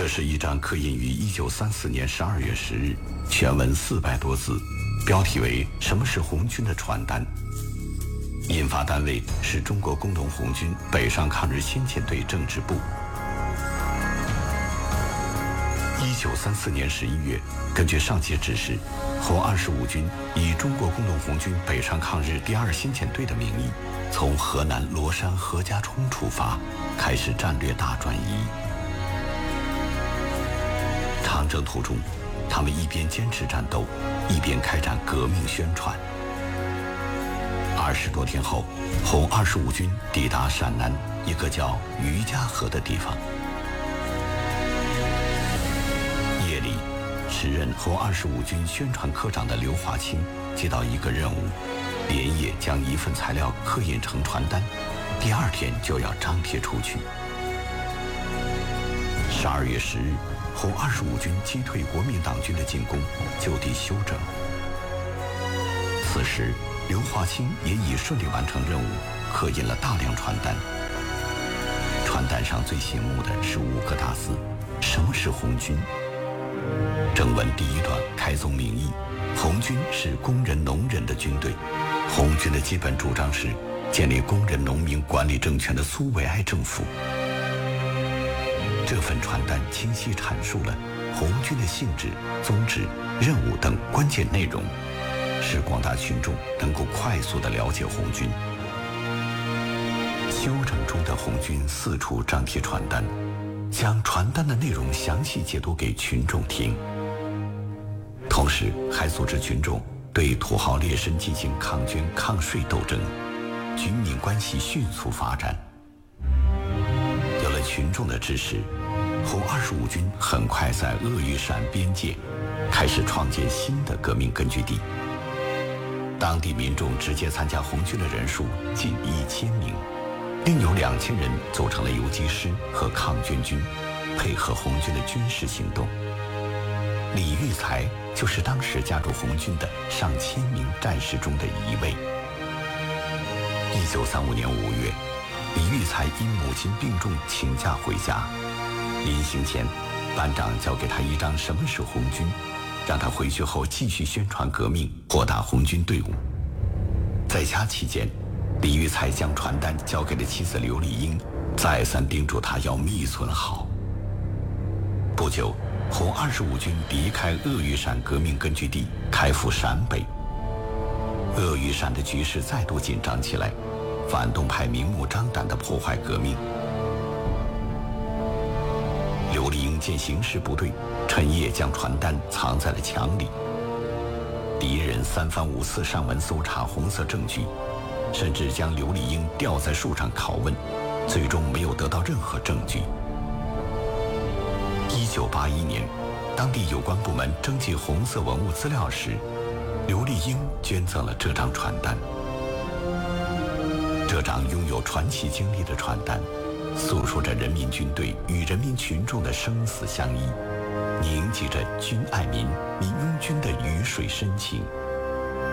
这是一张刻印于1934年12月10日，全文400多字，标题为“什么是红军”的传单。印发单位是中国工农红军北上抗日先遣队政治部。1934年11月，根据上级指示，红25军以中国工农红军北上抗日第2先遣队的名义，从河南罗山何家冲出发，开始战略大转移。长征途中，他们一边坚持战斗，一边开展革命宣传。20多天后，红25军抵达陕南一个叫于家河的地方。夜里，时任红25军宣传科长的刘华清接到一个任务，连夜将一份材料刻印成传单，第2天就要张贴出去。12月10日，红25军击退国民党军的进攻，就地休整。此时，刘华清也已顺利完成任务，刻印了大量传单。传单上最醒目的是5个大字：什么是红军？正文第1段开宗明义，红军是工人农人的军队。红军的基本主张是建立工人农民管理政权的苏维埃政府。这份传单清晰阐述了红军的性质、宗旨、任务等关键内容，使广大群众能够快速地了解红军。休整中的红军四处张贴传单，将传单的内容详细解读给群众听，同时还组织群众对土豪劣绅进行抗捐抗税斗争，军民关系迅速发展。有了群众的支持，红25军很快在鄂豫陕边界开始创建新的革命根据地。当地民众直接参加红军的人数近1000名，另有2000人组成了游击师和抗捐军，配合红军的军事行动。李育才就是当时加入红军的上千名战士中的一位。1935年5月，李育才因母亲病重请假回家，临行前，班长交给他一张《什么是红军》，让他回去后继续宣传革命，扩大红军队伍。在家期间，李育才将传单交给了妻子刘丽英，再三叮嘱他要密存好。不久，红25军离开鄂豫陕革命根据地，开赴陕北。鄂豫陕的局势再度紧张起来，反动派明目张胆地破坏革命。刘丽英见形势不对，趁夜将传单藏在了墙里。敌人3番5次上门搜查红色证据，甚至将刘丽英吊在树上拷问，最终没有得到任何证据。1981年，当地有关部门征集红色文物资料时，刘丽英捐赠了这张传单。这张拥有传奇经历的传单，诉说着人民军队与人民群众的生死相依，凝集着军爱民、民拥军的鱼水深情。